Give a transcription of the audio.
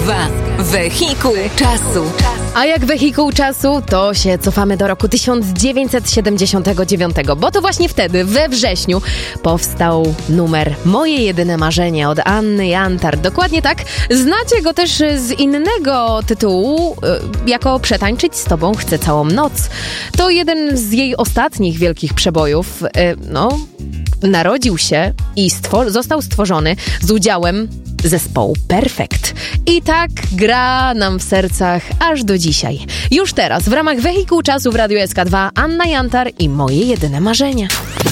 SK2. Wehikuł czasu. A jak wehikuł czasu, to się cofamy do roku 1979, bo to właśnie wtedy, we wrześniu, powstał numer Moje jedyne marzenie od Anny Jantar. Dokładnie tak. Znacie go też z innego tytułu, jako Przetańczyć z tobą chcę całą noc. To jeden z jej ostatnich wielkich przebojów. Narodził się i został stworzony z udziałem zespołu Perfekt. I tak gra nam w sercach aż do dzisiaj. Już teraz w ramach Wehikuł czasu w Radiu SK2 Anna Jantar i Moje jedyne marzenie.